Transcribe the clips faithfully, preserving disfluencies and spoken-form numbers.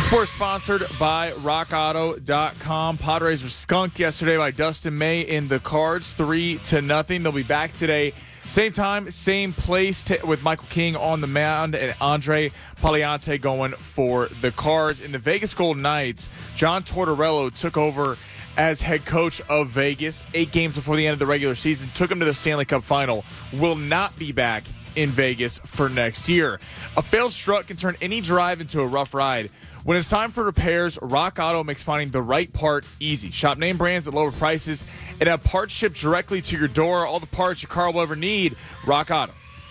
Sports sponsored by rock auto dot com. Padres were skunked yesterday by Dustin May in the Cards, three to nothing. They'll be back today, same time, same place, t- with Michael King on the mound and Andre Paliante going for the Cards. In the Vegas Golden Knights, John Tortorella took over as head coach of Vegas eight games before the end of the regular season, took him to the Stanley Cup final, will not be back in Vegas for next year. A failed strut can turn any drive into a rough ride. When it's time for repairs, Rock Auto makes finding the right part easy. Shop name brands at lower prices and have parts shipped directly to your door. All the parts your car will ever need. Rock Auto.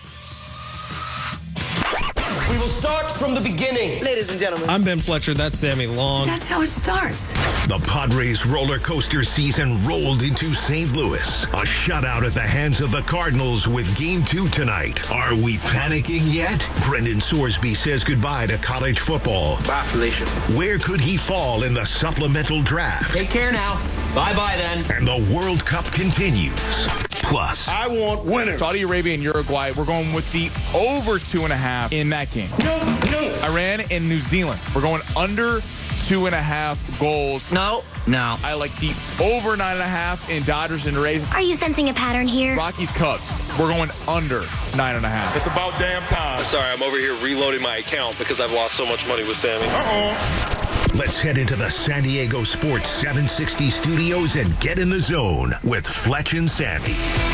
We will start from the beginning. Ladies and gentlemen. I'm Ben Fletcher. That's Sammy Long. That's how it starts. The Padres roller coaster season rolled into Saint Louis. A shutout at the hands of the Cardinals with game two tonight. Are we panicking yet? Brendan Sorsby says goodbye to college football. Bye, Felicia. Where could he fall in the supplemental draft? Take care now. Bye-bye then. And the World Cup continues. Plus, I want winners. Saudi Arabia and Uruguay, we're going with the over two and a half in that game. No, no. Iran and New Zealand, we're going under two and a half goals. No, no. I like the over nine and a half in Dodgers and Rays. Are you sensing a pattern here? Rockies Cubs, we're going under nine and a half. It's about damn time. Sorry, I'm over here reloading my account because I've lost so much money with Sammy. Uh-oh. let's head into the San Diego Sports seven sixty studios and get in the zone with Fletch and Sammy.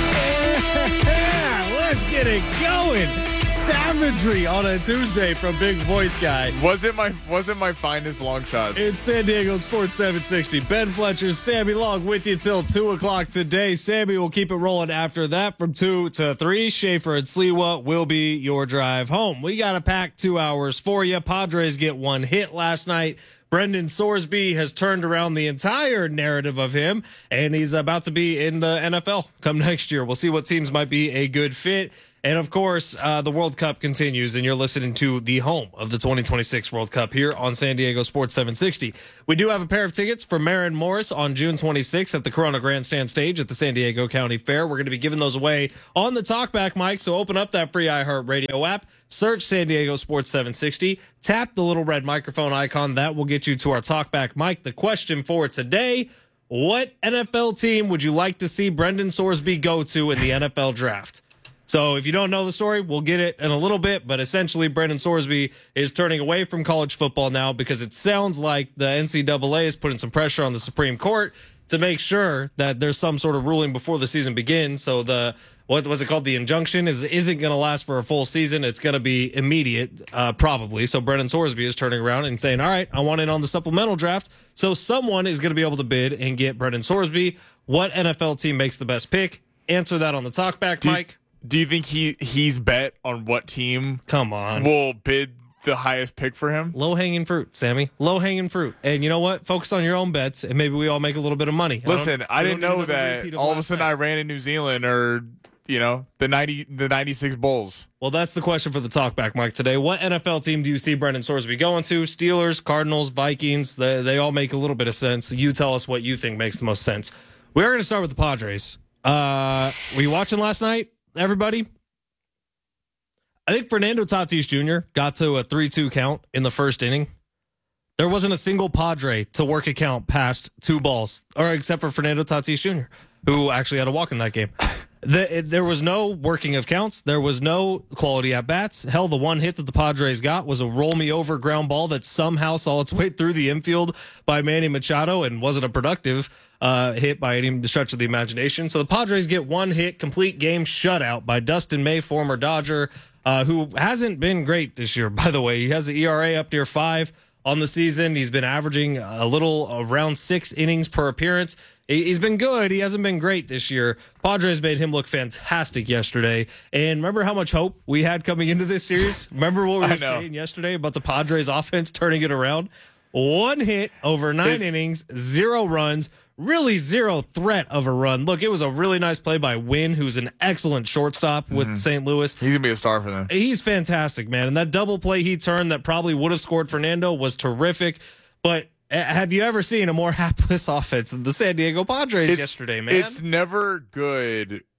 Yeah, let's get it going. Savagery on a Tuesday from Big Voice Guy. Wasn't my wasn't my finest long shots. It's San Diego Sports seven sixty. Ben Fletcher, Sammy Long with you till two o'clock today. Sammy will keep it rolling after that from two to three. Schaefer and Sliwa will be your drive home. We got a packed two hours for you. Padres get one hit last night. Brendan Sorsby has turned around the entire narrative of him, and he's about to be in the N F L come next year. We'll see what teams might be a good fit. And, of course, uh, the World Cup continues, and you're listening to the home of the twenty twenty-six World Cup here on San Diego Sports seven sixty. We do have a pair of tickets for Maren Morris on June twenty-sixth at the Corona Grandstand stage at the San Diego County Fair. We're going to be giving those away on the Talkback mic, so open up that free iHeartRadio app, search San Diego Sports seven sixty, tap the little red microphone icon. That will get you to our Talkback mic. The question for today, what N F L team would you like to see Brendan Sorsby go to in the N F L draft? So if you don't know the story, we'll get it in a little bit. But essentially, Brendan Sorsby is turning away from college football now because it sounds like the N C double A is putting some pressure on the Supreme Court to make sure that there's some sort of ruling before the season begins. So the what was it called? The injunction is isn't going to last for a full season. It's going to be immediate, uh, probably. So Brendan Sorsby is turning around and saying, "All right, I want in on the supplemental draft." So someone is going to be able to bid and get Brendan Sorsby. What N F L team makes the best pick? Answer that on the Talkback Do you- mic. Do you think he he's bet on what team Come on. will bid the highest pick for him? Low hanging fruit, Sammy. Low hanging fruit. And you know what? Focus on your own bets, and maybe we all make a little bit of money. Listen, I, I didn't don't know need another repeat that of all of a last sudden night. I ran in New Zealand or, you know, the ninety the ninety-six Bulls. Well, that's the question for the Talkback mic today. What N F L team do you see Brendan Sorsby going to? Steelers, Cardinals, Vikings. They, they all make a little bit of sense. You tell us what you think makes the most sense. We are going to start with the Padres. Uh, were you watching last night, everybody? I think Fernando Tatis Junior got to a three two count in the first inning. There wasn't a single Padre to work a count past two balls, or except for Fernando Tatis Junior, who actually had a walk in that game. The, there was no working of counts. There was no quality at bats. Hell, the one hit that the Padres got was a roll me over ground ball that somehow saw its way through the infield by Manny Machado and wasn't a productive uh, hit by any stretch of the imagination. So the Padres get one hit, complete game shutout by Dustin May, former Dodger, uh, who hasn't been great this year, by the way. He has an E R A up near five on the season. He's been averaging a little around six innings per appearance. He's been good. He hasn't been great this year. Padres made him look fantastic yesterday. And remember how much hope we had coming into this series? Remember what we were saying yesterday about the Padres offense turning it around? One hit over nine it's, innings, zero runs, really zero threat of a run. Look, it was a really nice play by Wynn, who's an excellent shortstop with mm-hmm. Saint Louis. He's going to be a star for them. He's fantastic, man. And that double play he turned that probably would have scored Fernando was terrific. But have you ever seen a more hapless offense than the San Diego Padres it's, yesterday, man? It's never good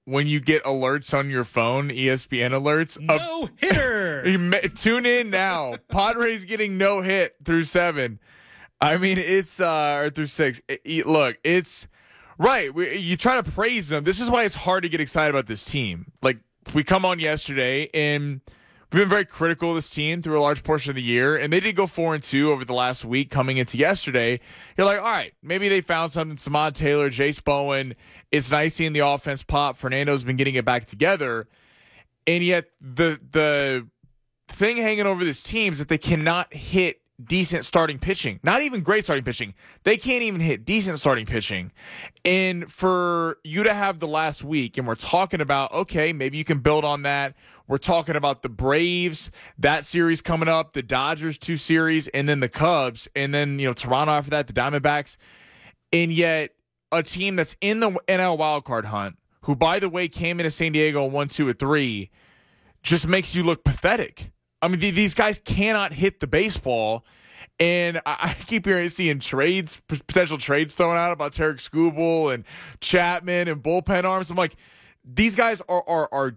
when you get alerts on your phone, E S P N alerts. No hitter. Tune in now. Padres getting no hit through seven. I mean, it's uh, or through six. It, it, look, it's right. We, you try to praise them. This is why it's hard to get excited about this team. Like we come on yesterday and we've been very critical of this team through a large portion of the year, and they did go four and two over the last week. Coming into yesterday, you're like, all right, maybe they found something. Samad Taylor, Jace Bowen. It's nice seeing the offense pop. Fernando's been getting it back together, and yet the the thing hanging over this team is that they cannot hit decent starting pitching. Not even great starting pitching. They can't even hit decent starting pitching. And for you to have the last week, and we're talking about, okay, maybe you can build on that. We're talking about the Braves, that series coming up, the Dodgers two series, and then the Cubs, and then, you know, Toronto after that, the Diamondbacks. And yet a team that's in the N L wildcard hunt, who, by the way, came into San Diego and won two or three, just makes you look pathetic. I mean, th- these guys cannot hit the baseball. And I, I keep hearing, seeing trades, p- potential trades thrown out about Tarek Skubal and Chapman and bullpen arms. I'm like, these guys are are are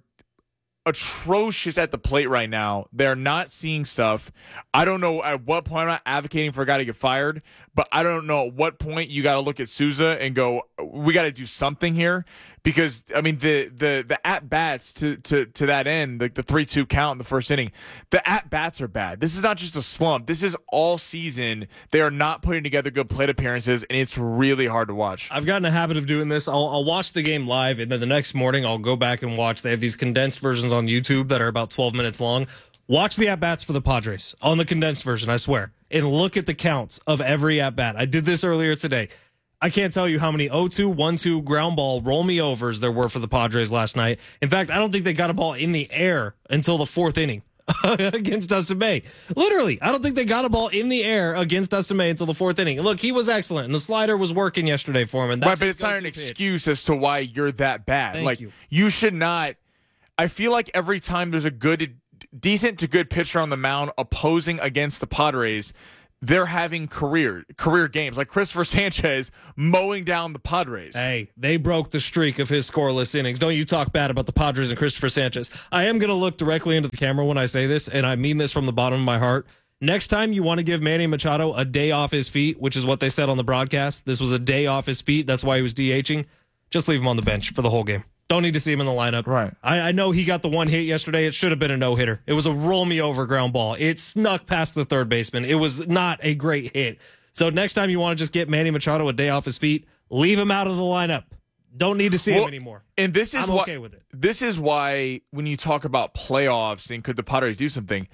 atrocious at the plate right now. They're not seeing stuff. I don't know at what point. I'm not advocating for a guy to get fired, but I don't know at what point you got to look at Souza and go, we got to do something here. Because, I mean, the the the at-bats to, to, to that end, like the three two count in the first inning, the at-bats are bad. This is not just a slump. This is all season. They are not putting together good plate appearances, and it's really hard to watch. I've gotten a habit of doing this. I'll, I'll watch the game live, and then the next morning I'll go back and watch. They have these condensed versions on YouTube that are about twelve minutes long. Watch the at-bats for the Padres on the condensed version, I swear, and look at the counts of every at-bat. I did this earlier today. I can't tell you how many oh two, one two ground ball roll me overs there were for the Padres last night. In fact, I don't think they got a ball in the air until the fourth inning against Dustin May. Literally, I don't think they got a ball in the air against Dustin May until the fourth inning. Look, he was excellent, and the slider was working yesterday for him. And that's right, but it's not an pitch. excuse as to why you're that bad. Thank like you. you should not. I feel like every time there's a good, decent to good pitcher on the mound opposing against the Padres, they're having career career games, like Christopher Sanchez mowing down the Padres. Hey, they broke the streak of his scoreless innings. Don't you talk bad about the Padres and Christopher Sanchez. I am going to look directly into the camera when I say this, and I mean this from the bottom of my heart. Next time you want to give Manny Machado a day off his feet, which is what they said on the broadcast, this was a day off his feet, that's why he was DHing, just leave him on the bench for the whole game. Don't need to see him in the lineup. Right. I, I know he got the one hit yesterday. It should have been a no-hitter. It was a roll-me-over ground ball. It snuck past the third baseman. It was not a great hit. So next time you want to just get Manny Machado a day off his feet, leave him out of the lineup. Don't need to see well, him anymore. And this is I'm why, okay with it. This is why when you talk about playoffs and could the Padres do something,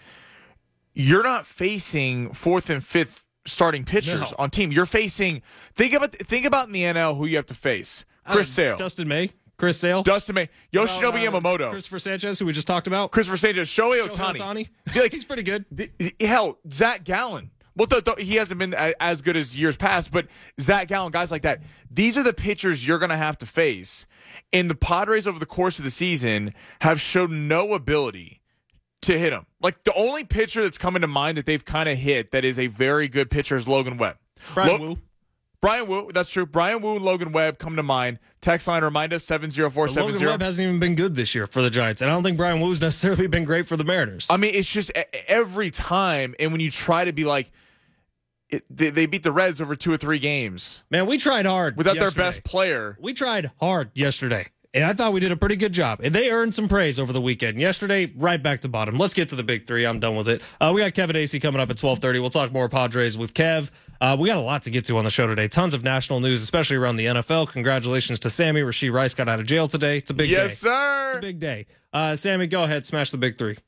you're not facing fourth and fifth starting pitchers No. on team. You're facing think about think about in the N L who you have to face. Chris Uh, Sale. Dustin May. Chris Sale. Dustin May. Yoshinobu Uh, Yamamoto. Christopher Sanchez, who we just talked about. Christopher Sanchez. Shohei Shohei Ohtani. Ohtani. Like, He's pretty good. the- hell, Zach Gallen. Well, th- th- he hasn't been a- as good as years past, but Zach Gallen, guys like that. These are the pitchers you're going to have to face. And the Padres over the course of the season have shown no ability to hit them. Like, the only pitcher that's coming to mind that they've kind of hit that is a very good pitcher is Logan Webb. Brian Lo- Wu. Brian Wu, that's true. Brian Wu and Logan Webb come to mind. Text line, remind us, seven zero four seven Logan zero. Webb hasn't even been good this year for the Giants, and I don't think Brian Wu's necessarily been great for the Mariners. I mean, it's just e- every time, and when you try to be like, it, they, they beat the Reds over two or three games Man, we tried hard without yesterday. their best player. We tried hard yesterday, and I thought we did a pretty good job. And they earned some praise over the weekend. Yesterday, right back to bottom. Let's get to the big three. I'm done with it. Uh, we got Kevin Acey coming up at twelve thirty. We'll talk more Padres with Kev. Uh, we got a lot to get to on the show today. Tons of national news, especially around the N F L. Congratulations to Sammy. Rasheed Rice got out of jail today. It's a big day. Yes, sir. It's a big day. Uh, Sammy, go ahead. Smash the big three.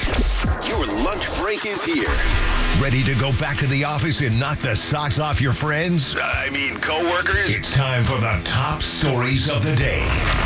Your lunch break is here. Ready to go back to the office and knock the socks off your friends? I mean, coworkers. It's time for the top stories of the day.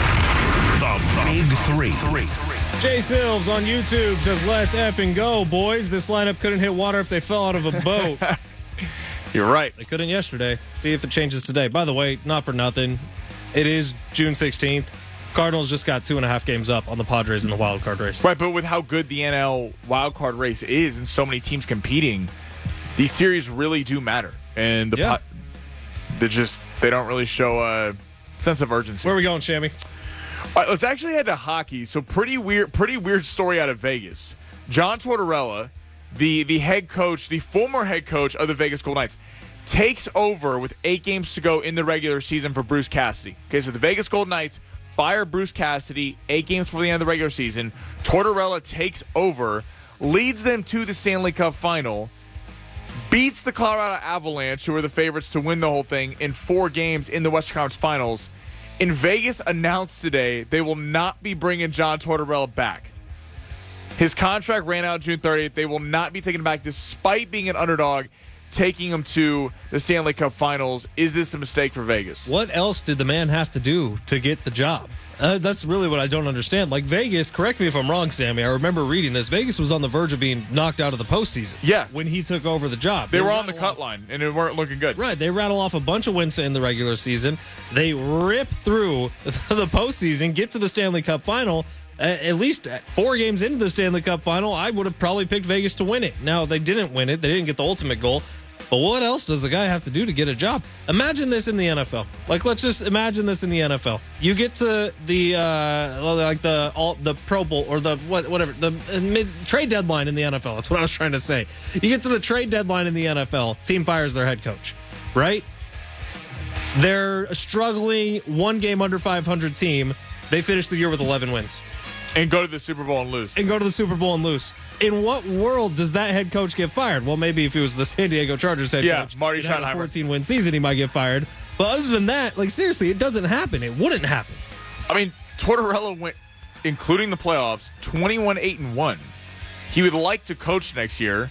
The Big Three. Jay Silves on YouTube says, let's effing go, boys. This lineup couldn't hit water if they fell out of a boat. You're right. They couldn't yesterday. See if it changes today. By the way, not for nothing. It is June sixteenth. Cardinals just got two and a half games up on the Padres in the wild card race. Right, but with how good the N L wildcard race is and so many teams competing, these series really do matter. And the Yeah. po- they just they don't really show a sense of urgency. Where are we going, Shammy? All right, let's actually head to hockey. So pretty weird, pretty weird story out of Vegas. John Tortorella, the the head coach, the former head coach of the Vegas Golden Knights, takes over with eight games to go in the regular season for Bruce Cassidy. Okay, so the Vegas Golden Knights fire Bruce Cassidy, eight games before the end of the regular season. Tortorella takes over, leads them to the Stanley Cup final, beats the Colorado Avalanche, who are the favorites to win the whole thing, in four games in the Western Conference Finals. In Vegas announced today they will not be bringing John Tortorella back. His contract ran out June thirtieth. They will not be taking him back despite being an underdog, taking him to the Stanley Cup Finals. Is this a mistake for Vegas? What else did the man have to do to get the job? Uh, that's really what I don't understand. Like Vegas, correct me if I'm wrong, Sammy. I remember reading this. Vegas was on the verge of being knocked out of the postseason. Yeah. When he took over the job. They, they were on the cut line, and it weren't looking good. Right. They rattle off a bunch of wins in the regular season. They rip through the postseason, get to the Stanley Cup final. At least four games into the Stanley Cup final, I would have probably picked Vegas to win it. Now, they didn't win it. They didn't get the ultimate goal. But what else does the guy have to do to get a job? Imagine this in the N F L. Like, let's just imagine this in the N F L. You get to the uh, like the all the Pro Bowl or the what, whatever the mid trade deadline in the N F L. That's what I was trying to say. You get to the trade deadline in the N F L. Team fires their head coach, right? They're a struggling one game under five hundred team. They finish the year with eleven wins. And go to the Super Bowl and lose. And go to the Super Bowl and lose. In what world does that head coach get fired? Well, maybe if he was the San Diego Chargers head yeah, coach, Marty he'd have a Schottenheimer. fourteen-win season, he might get fired. But other than that, like seriously, it doesn't happen. It wouldn't happen. I mean, Tortorella went, including the playoffs, twenty-one eight and one. He would like to coach next year.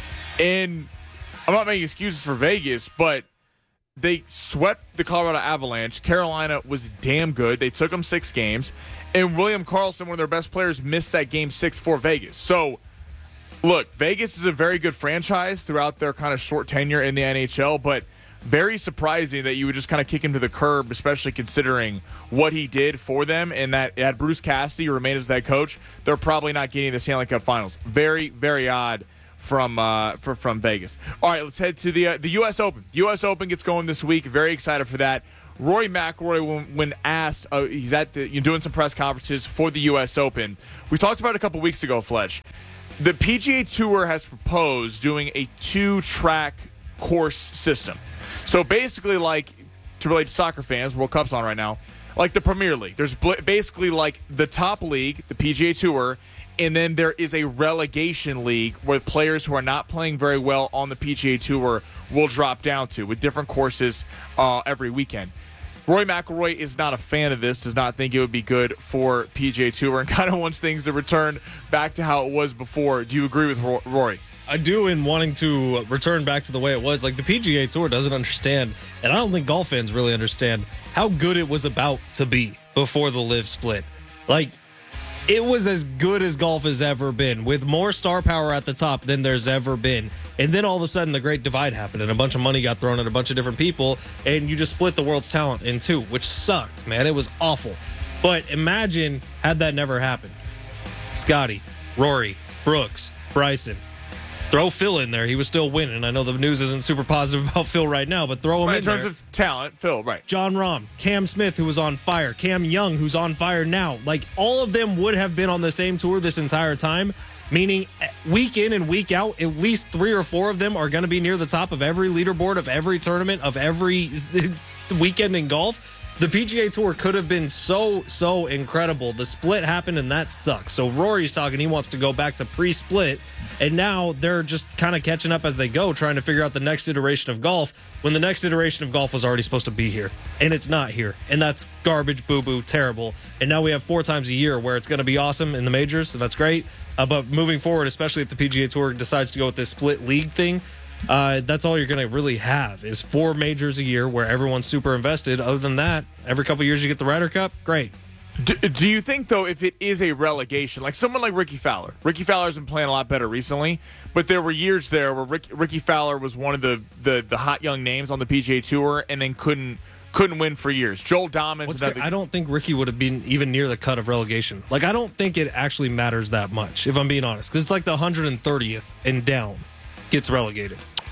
And I'm not making excuses for Vegas, but they swept the Colorado Avalanche. Carolina was damn good. They took them six games. And William Karlsson, one of their best players, missed that game six for Vegas. So, look, Vegas is a very good franchise throughout their kind of short tenure in the N H L, but very surprising that you would just kind of kick him to the curb, especially considering what he did for them, and that had Bruce Cassidy remained as that coach, they're probably not getting the Stanley Cup Finals. Very, very odd from uh, for, from Vegas. All right, let's head to the uh, the U S Open. U S Open gets going this week. Very excited for that. Rory McIlroy, when, when asked, uh, he's at the, you're doing some press conferences for the U S Open. We talked about it a couple weeks ago, Fletch. The P G A Tour has proposed doing a two-track course system. So basically, like, to relate to soccer fans, World Cup's on right now, like the Premier League. There's basically like the top league, the P G A Tour, and then there is a relegation league where players who are not playing very well on the P G A Tour will drop down to, with different courses uh, every weekend. Rory McIlroy is not a fan of this, does not think it would be good for P G A Tour, and kind of wants things to return back to how it was before. Do you agree with Rory? I do, in wanting to return back to the way it was. Like, the P G A Tour doesn't understand, and I don't think golf fans really understand how good it was about to be before the Live split. Like, it was as good as golf has ever been, with more star power at the top than there's ever been. And then all of a sudden, the Great Divide happened, and a bunch of money got thrown at a bunch of different people, and you just split the world's talent in two, which sucked, man. It was awful. But imagine had that never happened. Scotty, Rory, Brooks, Bryson. Throw Phil in there. He was still winning. I know the news isn't super positive about Phil right now, but throw him right, in, in terms there. of talent, Phil, right. John Rahm, Cam Smith, who was on fire, Cam Young, who's on fire now. Like, all of them would have been on the same tour this entire time, meaning week in and week out, at least three or four of them are going to be near the top of every leaderboard of every tournament of every weekend in golf. The P G A Tour could have been so, so incredible. The split happened, and that sucks. So Rory's talking he wants to go back to pre-split, and now they're just kind of catching up as they go, trying to figure out the next iteration of golf, when the next iteration of golf was already supposed to be here, and it's not here. And that's garbage, boo-boo, terrible. And now we have four times a year where it's going to be awesome in the majors, so that's great. Uh, but moving forward, especially if the P G A Tour decides to go with this split league thing, Uh, that's all you're going to really have is four majors a year where everyone's super invested. Other than that, every couple of years you get the Ryder Cup. Great. Do, do you think, though, if it is a relegation, like someone like Ricky Fowler, Ricky Fowler's been playing a lot better recently, but there were years there where Rick, Ricky Fowler was one of the, the, the hot young names on the P G A Tour and then couldn't couldn't win for years. Joel Dommins. Another... I don't think Ricky would have been even near the cut of relegation. Like, I don't think it actually matters that much, if I'm being honest, because it's like the one hundred thirtieth and down gets relegated.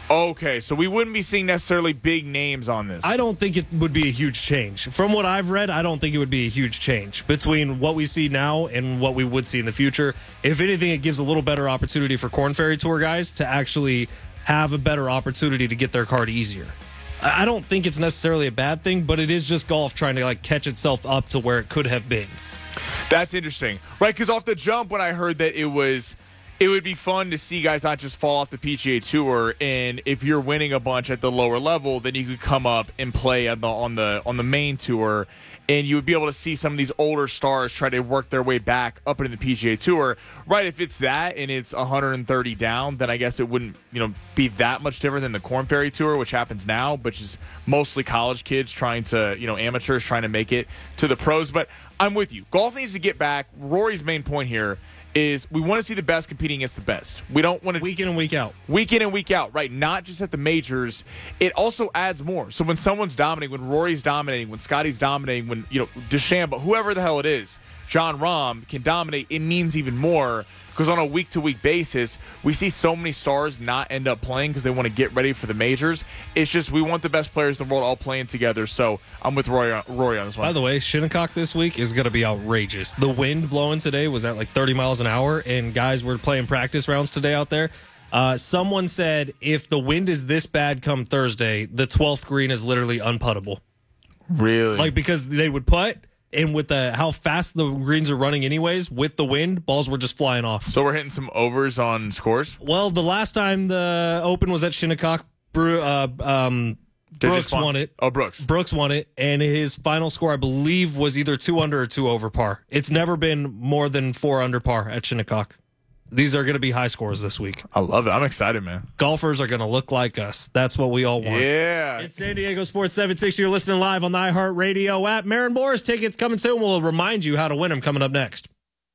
Okay, so we wouldn't be seeing necessarily big names on this. I don't think it would be a huge change. From what I've read, I don't think it would be a huge change between what we see now and what we would see in the future. If anything, it gives a little better opportunity for Korn Ferry Tour guys to actually have a better opportunity to get their card easier. I don't think it's necessarily a bad thing, but it is just golf trying to like catch itself up to where it could have been. That's interesting. Right, because off the jump when I heard that it was... It would be fun to see guys not just fall off the P G A Tour, and if you're winning a bunch at the lower level, then you could come up and play on the on the on the main tour, and you would be able to see some of these older stars try to work their way back up into the P G A Tour. Right? If it's that and it's one hundred thirty down, then I guess it wouldn't you know be that much different than the Korn Ferry Tour, which happens now, which is mostly college kids trying to you know amateurs trying to make it to the pros. But I'm with you. Golf needs to get back. Rory's main point here is we want to see the best competing against the best. We don't want to week in and week out. Week in and week out, right? Not just at the majors. It also adds more. So when someone's dominating, when Rory's dominating, when Scotty's dominating, when you know DeChambeau, whoever the hell it is, Jon Rahm can dominate, it means even more. Because on a week-to-week basis, we see so many stars not end up playing because they want to get ready for the majors. It's just we want the best players in the world all playing together. So I'm with Rory on, Rory on this one. By the way, Shinnecock this week is going to be outrageous. The wind blowing today was at like thirty miles an hour, and guys were playing practice rounds today out there. Uh, someone said if the wind is this bad come Thursday, the twelfth green is literally unputtable. Really? Like because they would putt. And with the how fast the greens are running anyways, with the wind, balls were just flying off. So we're hitting some overs on scores? Well, the last time the Open was at Shinnecock, Bru- uh, um, Brooks won it. Oh, Brooks. Brooks won it, and his final score, I believe, was either two under or two over par. It's never been more than four under par at Shinnecock. These are going to be high scores this week. I love it. I'm excited, man. Golfers are going to look like us. That's what we all want. Yeah. It's San Diego Sports seven sixty. You're listening live on the iHeartRadio app. Marin Morris tickets coming soon. We'll remind you how to win them coming up next.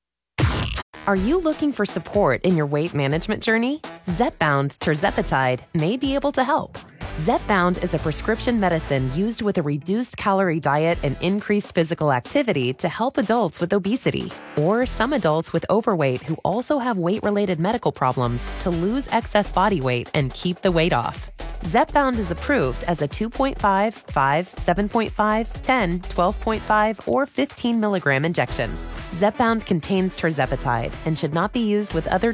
Are you looking for support in your weight management journey? Zepbound Tirzepatide may be able to help. Zepbound is a prescription medicine used with a reduced calorie diet and increased physical activity to help adults with obesity or some adults with overweight who also have weight-related medical problems to lose excess body weight and keep the weight off. Zepbound is approved as a two point five, five, seven point five, ten, twelve point five, or fifteen milligram injection. Zepbound contains tirzepatide and should not be used with other